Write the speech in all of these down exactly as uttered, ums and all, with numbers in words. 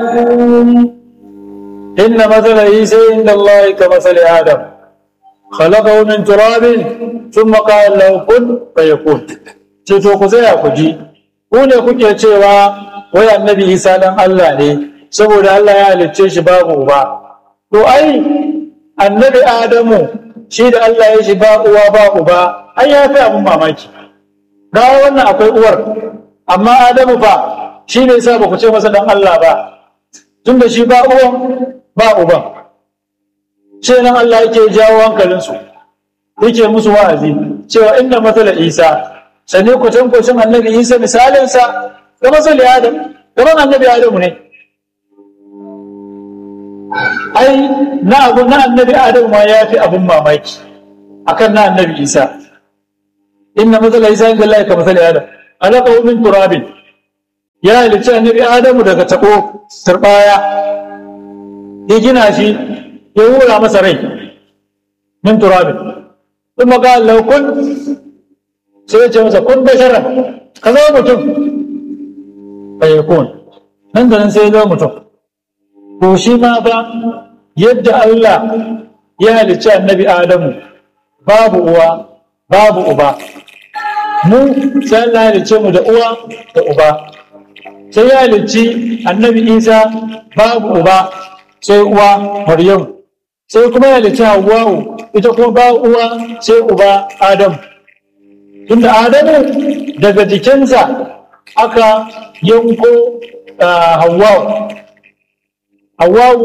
inna mathala Isa inda Allah ka mathali Adam khalaqahu min turabin thumma qala lahu kun fayakun. Ce to ku tsaya ku ji, ku ne kuke cewa wai annabi Isa dan Allah ne saboda Allah ya halicce shi babu uba. To ai annabi Adamu shi da Allah ya shi ba uwa ba uba, ai ya fi abin mamaki. Ga wannan akwai uwar, amma Adamu ba shi ne yasa ba ku ce masa dan Allah ba, tunda shi ba uwan ba uban. Ce nan Allah yake jawo hankalinsu, yake musu wa'azi cewa inna mathala Isa, sane kwatankwacin annabi Isa misalinsa ga matsali Adam, gaban annabi Adamu ne. Ai, na abu na annabi Adamu ma ya fi abin mamaki akan na annabi Isa. Inna matsala Isa inda Allah ka matsali Adam, alaka min turabin, ya halicci annabi Adamu daga taɓo turbaya, ya gina shi, ya hura masa rai min turabin. Kuma ga Allah kun sai ya ce masa kun bashara, ka zama mutum, bai kun, nan da nan sai ya zama mutum. To shi ma ba yadda Allah ya halicci annabi Adamu babu uwa babu uba, mu sai Allah ya halicce mu da uwa da uba. Sai ya halicci annabi Isa babu uba sai uwa Maryam, sai kuma ya halicci Hawwa'u ita kuma ba uwa sai uba Adam. Tunda Adamu daga jikinsa aka yanko Hawwa'u. Hawwa'u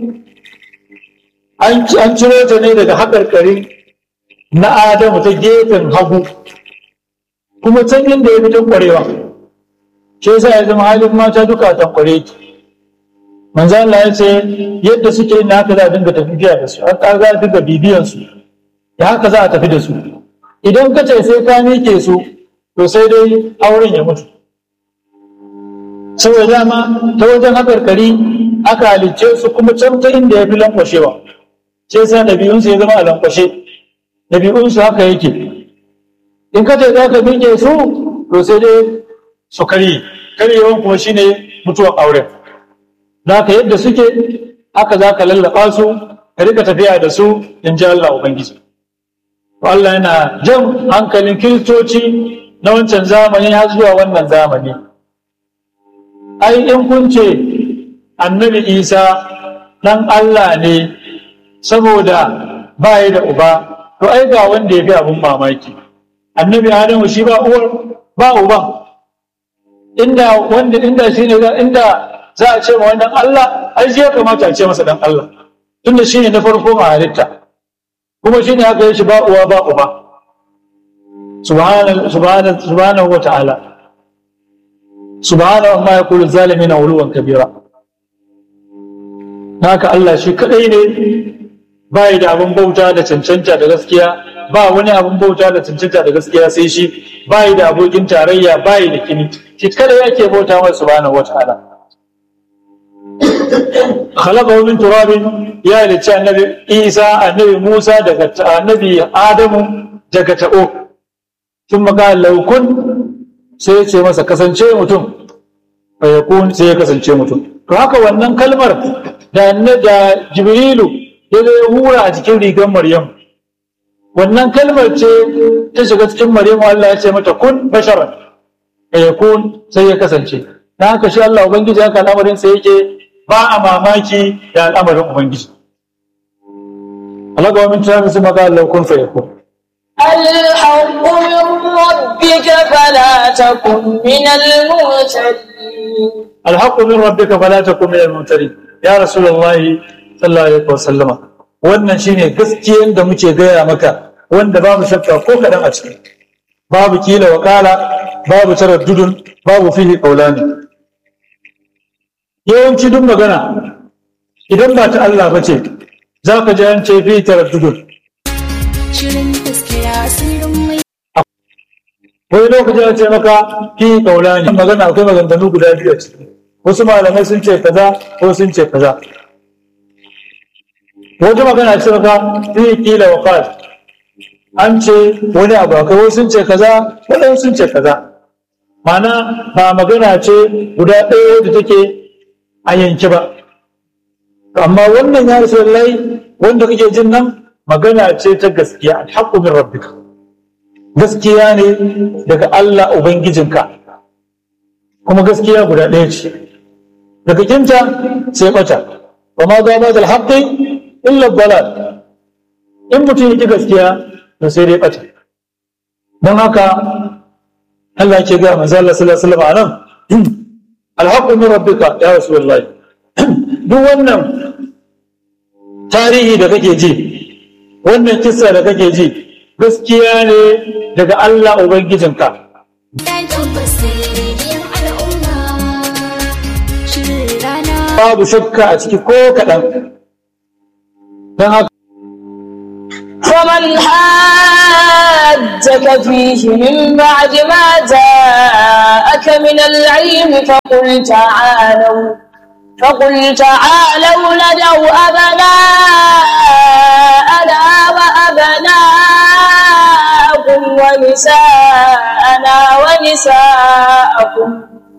an ciro ta ne daga haƙarƙari na Adamu ta gefen hagu, kuma can inda ya fi tankwarewa, shi yasa ya zama halin mata duka tankware ki. Manzo Allah ya ce yadda suke yin haka za a dinga tafiya da su, an za a dinga bibiyan su, ya haka za a tafi da su. Idan ka ce sai ka miƙe su, to sai dai auren ya mutu. Saboda dama ta wajen haƙarƙari aka halicce su, kuma can ta inda ya fi lankwashewa, sai sa ɗabi'unsu ya zama a lankwashe, ɗabi'unsu haka yake. In ka ce za ka miƙe su, to sai dai su karye, karyewan kuma shi ne mutuwar auren. Za ka yadda suke haka za ka lallaɓa su, ka rika tafiya da su in ji Allah Ubangiji. Allah yana jan hankalin kiristoci na wancan zamani har zuwa wannan zamani. Ai in kun ce annabi Isa ɗan Allah ne saboda ba yi da uba, to ai ga wanda ya fi abin mamaki. Annabi Adamu shi ba uwar ba uban. Inda wanda inda shi ne inda za a ce ma wannan Allah, ai shi ya kamata a ce masa ɗan Allah, tunda shi ne na farko ma halitta, kuma shi ne aka yi shi ba uwa ba uba. Subhanahu wa ta'ala. Subhanahu amma ya kulu zalimina uluwan kabira. Naka Allah shi kadai ne bai da abin bauta da cancanta da gaskiya, ba wani abin bauta da cancanta da gaskiya sai shi, bai da abokin tarayya, bai da kini, shi kadai yake bauta masa subhanahu wataala. Khalaqahu min turabin, ya halicci annabi Isa, annabi Musa daga annabi Adamu daga ta'o. Sun maka laukun sai ya ce masa kasance mutum, fayakun sai ya kasance mutum. To haka wannan kalmar da da Jibrilu ya zo ya hura a cikin rigar Maryam, wannan kalmar ce ta shiga cikin Maryam, Allah ya ce mata kun basharan, fayakun sai ya kasance. Na haka shi Allah Ubangiji haka al'amarin sai yake, ba a mamaki da al'amarin Ubangiji. Allah ga wani tunanin su maka Allah kun fayakun. الحق من ربك فلا تكن من الممترين. الحق من ربك فلا تكن من الممترين. Ya Rasulullahi sallallahu alaihi wasallama, wannan shine gaskiyar da muke gaya maka, wanda babu shakka ko kadan a ciki, babu kila wa kala, babu taraddudun, babu fihi qawlani. Yawanci duk magana idan ba ta Allah bace, zaka ji an ce fi taraddudun. Wai lokaci ya ce maka fi qawlani, magana akwai maganganu guda biyu a ciki. Wasu malamai sun ce kaza, ko sun ce kaza. Wata magana ce maka fi kila wa qal, an ce wani abu akwai, wasu sun ce kaza, wadansu sun ce kaza. Mana ba magana ce guda ɗaya da take a yanki ba. Amma wannan ya Rasulullahi wanda kake jin nan magana ce ta gaskiya, alhaqqu min rabbika, gaskiya ne daga Allah ubangijinka, kuma gaskiya guda ɗaya ce, daga kinta sai bata, wa ma za ba da alhaqqi illa dalal. In mutum yake gaskiya to sai dai bata. Don haka Allah ke ga manzo Allah sallallahu alaihi wasallam anan, alhaqqu min rabbika ya Rasulullahi. Duk wannan tarihi da kake ji, wannan kissa da kake ji, gaskiya ne daga Allah ubangijinka. Babu shakka a ciki ko kaɗan. Don haka فمن حاجك فيه من بعد ما جاءك من العلم فقل تعالوا فقل تعالوا ندعو أبناءنا وأبناءكم ونساءنا ونساءكم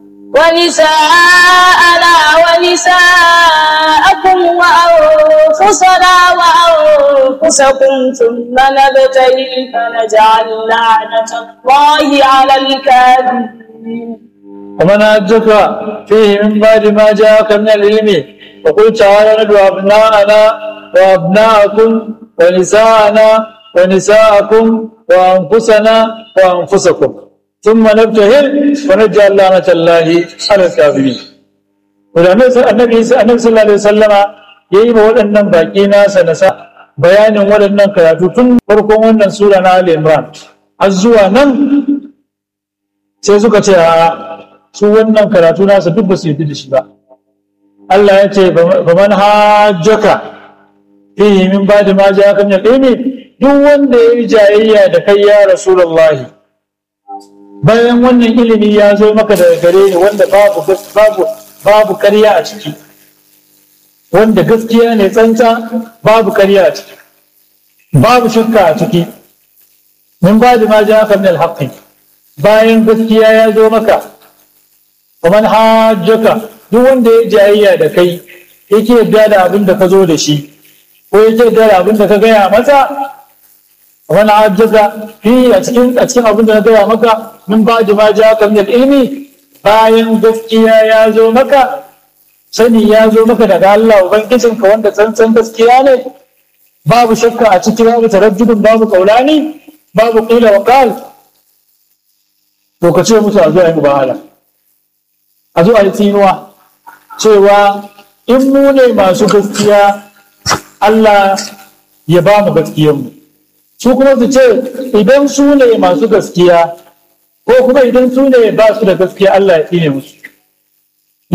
ونساءنا ونساءكم وأنفسنا وأنفسكم ثم نبتهل فنجعل لعنة الله على الكاذبين. ومن حاجك فيه من بعد ما جاءك من العلم فقل تعالوا ندعو أبناءنا وأبناءكم ونساءنا ونساءكم وأنفسنا وأنفسكم ثم نبتهل فنجعل لعنة الله على الكاذبين. النبي صلى الله عليه وسلم yayi ma waɗannan baƙi nasa nasa bayanin waɗannan karatu tun farkon wannan sura na Ali Imran har zuwa nan, sai suka ce a su wannan karatu nasa duk ba su yi da shi ba. Allah ya ce ba man hajjaka fihi min ba'di ma ja'aka min al-ilmi, duk wanda ya yi jayayya da kai ya Rasulullahi bayan wannan ilimi ya zo maka daga gare ni wanda babu babu babu ƙarya a ciki, wanda gaskiya ne tsantsa, babu ƙarya a ciki, babu shakka a ciki. Min ba'di ma ja'aka min al-haqqi, bayan gaskiya ya zo maka. ومن حاجك duk wanda ya jayayya da kai yake yarda da abin da ka zo da shi ko yake yarda da abin da ka gaya masa, ومن حاجك fi a cikin a cikin abin da na gaya maka min ba'di ma ja'aka min al-ilmi, bayan gaskiya ya zo maka, sani ya zo maka daga Allah ubangijinka wanda tsantsan gaskiya ne, babu shakka a ciki, babu taraddudin, babu kaulani, babu qila wa qal, to ka ce musu a zo ayi mubahala, a zo a yi tsinuwa cewa in mu ne masu gaskiya Allah ya ba mu gaskiyanmu, su kuma su ce idan su ne masu gaskiya ko kuma idan su ne ba su da gaskiya Allah ya tsine musu.